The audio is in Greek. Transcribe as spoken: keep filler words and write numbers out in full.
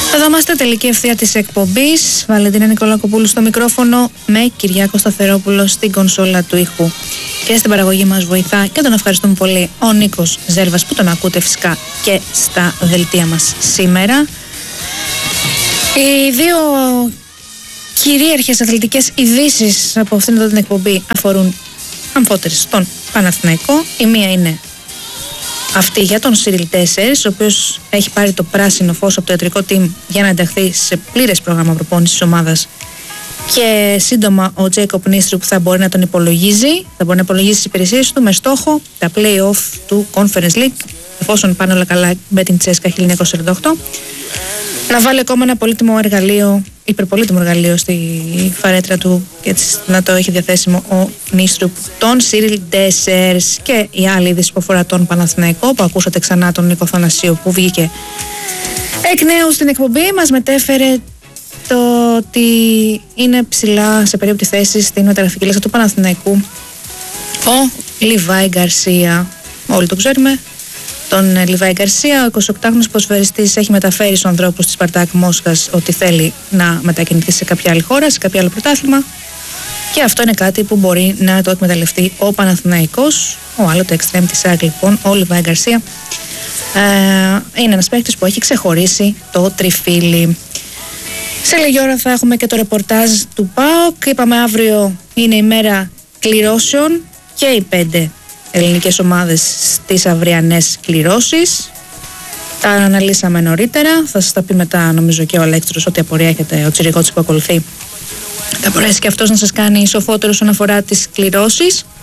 Εδώ είμαστε, τελική ευθεία της εκπομπής. Βαλεντίνα Νικολακοπούλου στο μικρόφωνο, με Κυριάκο Σταθερόπουλο στην κονσόλα του ήχου. Και στην παραγωγή μας βοηθά και τον ευχαριστούμε πολύ ο Νίκος Ζέρβας, που τον ακούτε φυσικά και στα δελτία μας σήμερα. Οι δύο κυρίαρχες αθλητικές ειδήσεις από αυτήν εδώ την εκπομπή αφορούν αμφότερες στον Παναθηναϊκό. Η μία είναι αυτή για τον Σίριλ τέσσερις, ο οποίος έχει πάρει το πράσινο φως από το ιατρικό team για να ενταχθεί σε πλήρες πρόγραμμα προπόνησης της ομάδας, και σύντομα ο Τζέικοπ Νίστρουπ θα μπορεί να τον υπολογίζει, θα μπορεί να υπολογίζει τις υπηρεσίες του με στόχο τα play-off του Conference League, εφόσον πάνε όλα καλά με την Τσέσκα χίλια εννιακόσια σαράντα οκτώ, να βάλει ακόμα ένα πολύτιμο εργαλείο, υπερπολίτιμο εργαλείο στη φαρέτρα του, και έτσι να το έχει διαθέσιμο ο Νίστρουπ, τον Σίριλ τέσσερις. Και η άλλη είδηση που αφορά τον Παναθηναϊκό, που ακούσατε ξανά τον Νίκο Θανασίου, που βγήκε εκ νέου στην εκπομπή, μας μετέφερε το ότι είναι ψηλά σε περίπτωση θέση στην μεταγραφική λίστα του Παναθηναϊκού ο Λιβάι Γκαρσία. Όλοι το ξέρουμε τον Λιβάι Γκαρσία. Ο εικοσιοκτάχρονος ποδοσφαιριστής έχει μεταφέρει στους ανθρώπους της Σπαρτάκ Μόσχας ότι θέλει να μετακινηθεί σε κάποια άλλη χώρα, σε κάποιο άλλο πρωτάθλημα, και αυτό είναι κάτι που μπορεί να το εκμεταλλευτεί ο Παναθηναϊκός. Ο άλλο το εξτρέμ της ΑΕΚ, λοιπόν, ο Λιβάι Γκαρσία, ε, είναι ένας παίκτης που έχει ξεχωρίσει το τριφύλι. Σε λίγη ώρα θα έχουμε και το ρεπορτάζ του ΠΑΟΚ. Είπαμε αύριο είναι η μέρα κληρώσεων και οι πέντε ελληνικές ομάδες στις αυριανές κληρώσεις. Τα αναλύσαμε νωρίτερα. Θα σας τα πει μετά, νομίζω, και ο Αλέξανδρος, ό,τι απορία έχετε, ο Τσιρικότης που ακολουθεί. Θα μπορέσει και αυτός να σας κάνει σοφότερο όσον αφορά τις κληρώσεις.